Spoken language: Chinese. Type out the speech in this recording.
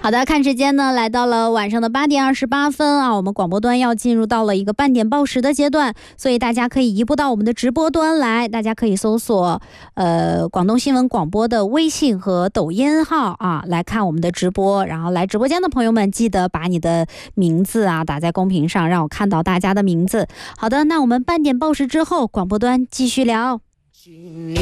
好的，看时间呢，来到了晚上的8点28分啊，我们广播端要进入到了一个半点报时的阶段，所以大家可以移步到我们的直播端来，大家可以搜索广东新闻广播的微信和抖音号啊，来看我们的直播。然后来直播间的朋友们，记得把你的名字啊打在公屏上，让我看到大家的名字。好的，那我们半点报时之后，广播端继续聊。